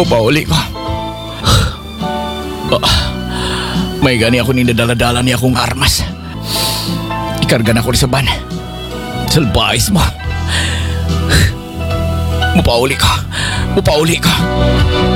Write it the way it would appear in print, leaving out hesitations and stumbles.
Mupauli ka. May gani ako ni nadala-dala niya akong armas. Ikarga na ko rin sa van. Salbahis mo. Mupauli ka. Mupauli ka.